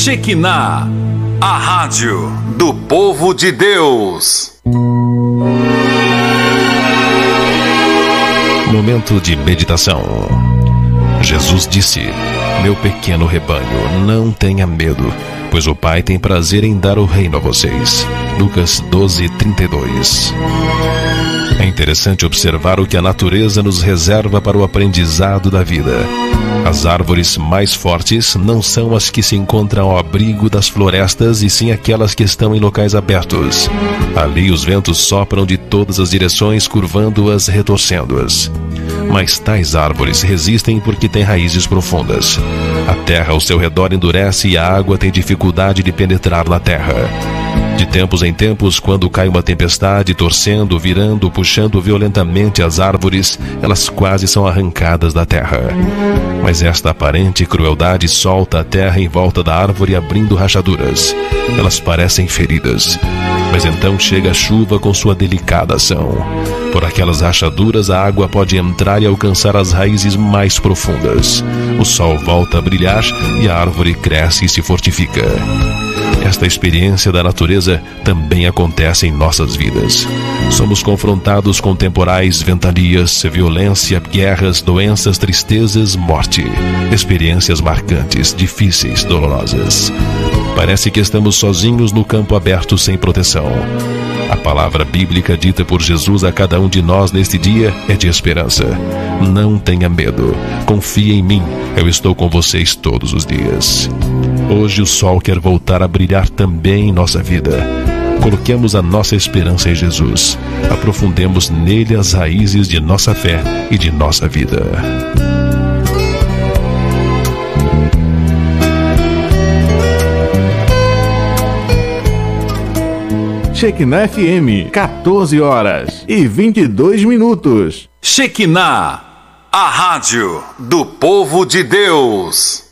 Shekinah, a rádio do povo de Deus. Momento de meditação. Jesus disse: meu pequeno rebanho, não tenha medo, pois o Pai tem prazer em dar o reino a vocês. Lucas 12:32. É interessante observar o que a natureza nos reserva para o aprendizado da vida. As árvores mais fortes não são as que se encontram ao abrigo das florestas, e sim aquelas que estão em locais abertos. Ali os ventos sopram de todas as direções, curvando-as, retorcendo-as. Mas tais árvores resistem porque têm raízes profundas. A terra ao seu redor endurece e a água tem dificuldade de penetrar na terra. De tempos em tempos, quando cai uma tempestade, torcendo, virando, puxando violentamente as árvores, elas quase são arrancadas da terra. Mas esta aparente crueldade solta a terra em volta da árvore, abrindo rachaduras. Elas parecem feridas. Mas então chega a chuva com sua delicada ação. Por aquelas rachaduras, a água pode entrar e alcançar as raízes mais profundas. O sol volta a brilhar e a árvore cresce e se fortifica. Esta experiência da natureza também acontece em nossas vidas. Somos confrontados com temporais, ventanias, violência, guerras, doenças, tristezas, morte. Experiências marcantes, difíceis, dolorosas. Parece que estamos sozinhos no campo aberto sem proteção. A palavra bíblica dita por Jesus a cada um de nós neste dia é de esperança. Não tenha medo. Confie em mim. Eu estou com vocês todos os dias. Hoje o sol quer voltar a brilhar também em nossa vida. Coloquemos a nossa esperança em Jesus. Aprofundemos nele as raízes de nossa fé e de nossa vida. Shekinah FM, 14h22. Shekinah, a rádio do povo de Deus.